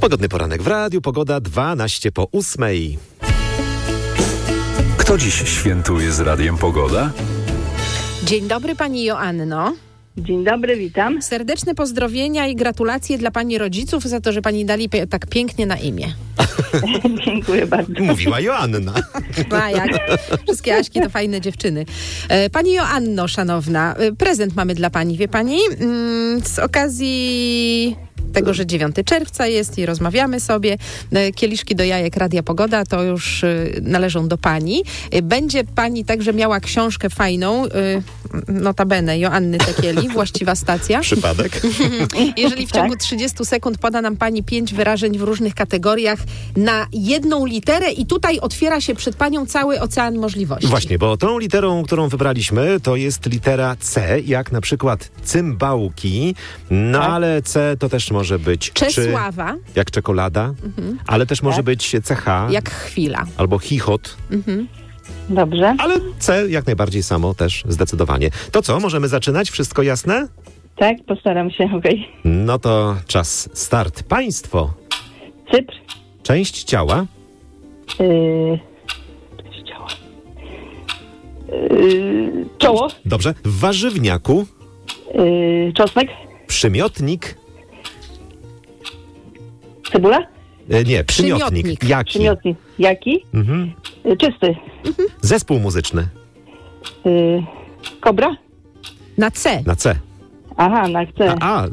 Pogodny poranek w radiu, pogoda 7:12. Kto dziś świętuje z Radiem Pogoda? Dzień dobry pani Joanno. Dzień dobry, witam. Serdeczne pozdrowienia i gratulacje dla pani rodziców za to, że pani dali tak pięknie na imię. Dziękuję bardzo. Mówiła Joanna. A jak? Wszystkie Aśki to fajne dziewczyny. Pani Joanno, szanowna, prezent mamy dla pani, wie pani? Z okazji tego, że 9 czerwca jest i rozmawiamy sobie. Kieliszki do jajek Radia Pogoda to już należą do pani. Będzie pani także miała książkę fajną, notabene Joanny Tekieli, właściwa stacja. Przypadek. Jeżeli w ciągu 30 sekund poda nam pani 5 wyrażeń w różnych kategoriach na jedną literę i tutaj otwiera się przed panią cały ocean możliwości. Właśnie, bo tą literą, którą wybraliśmy, to jest litera C, jak na przykład cymbałki, ale C to też może być Czesława. Jak czekolada, ale też może być CH. Jak chwila. Albo chichot. Dobrze. Ale C jak najbardziej samo też zdecydowanie. To co, możemy zaczynać? Wszystko jasne? Tak, postaram się, okej. No to czas start. Państwo. Cypr. Część ciała. Ciało. Czoło. Dobrze. W warzywniaku. Czosnek. Przymiotnik. Cebula. Nie, przymiotnik. Przymiotnik. Jaki? Przymiotnik. Jaki? Czysty. Zespół muzyczny. Kobra. Na C. Na C. Aha, na C.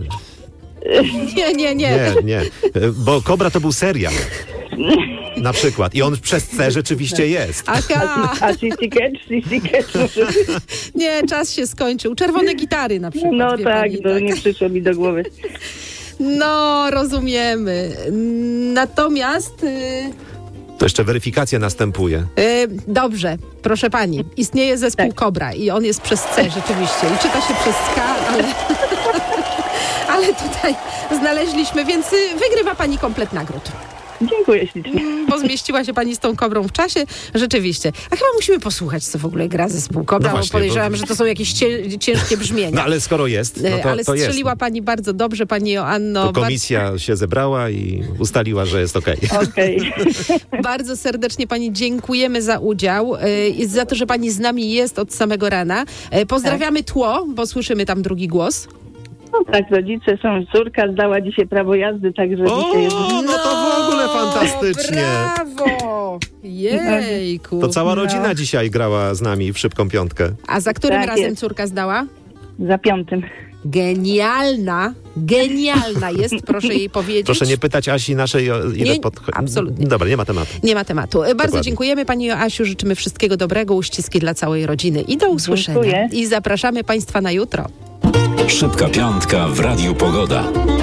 Nie. Bo Kobra to był serial. Na przykład. I on przez C rzeczywiście jest. Aha. A Cistiket może być? Nie, czas się skończył. Czerwone gitary na przykład. No wie tak, pani, to nie przyszło mi do głowy. No, rozumiemy. Natomiast... To jeszcze weryfikacja następuje. Dobrze, proszę pani. Istnieje zespół Kobra i on jest przez C rzeczywiście. I czyta się przez K, ale tutaj znaleźliśmy, więc wygrywa pani komplet nagród. Dziękuję ślicznie. Bo zmieściła się pani z tą Kobrą w czasie. Rzeczywiście. A chyba musimy posłuchać, co w ogóle gra zespół Kobra, No właśnie, bo podejrzewam, że to są jakieś ciężkie brzmienia. No ale skoro jest, no to, ale to jest. strzeliła pani bardzo dobrze, pani Joanno. To komisja się zebrała i ustaliła, że jest okej. Okej. Bardzo serdecznie pani dziękujemy za udział i za to, że pani z nami jest od samego rana. Pozdrawiamy tło, bo słyszymy tam drugi głos. No tak, rodzice są, córka zdała dzisiaj prawo jazdy, także dzisiaj jest... No to w ogóle fantastycznie. Brawo! Jejku. To cała rodzina dzisiaj grała z nami w szybką piątkę. A za którym Tak razem jest. córka zdała? Za 5. Genialna jest, proszę jej powiedzieć. Proszę nie pytać Asi naszej, ile podchodzi. absolutnie. Dobra, nie ma tematu. Nie ma tematu. Bardzo Dokładnie. dziękujemy pani Joasiu, życzymy wszystkiego dobrego, uściski dla całej rodziny i do usłyszenia. Dziękuję. I zapraszamy państwa na jutro. Szybka piątka w Radiu Pogoda.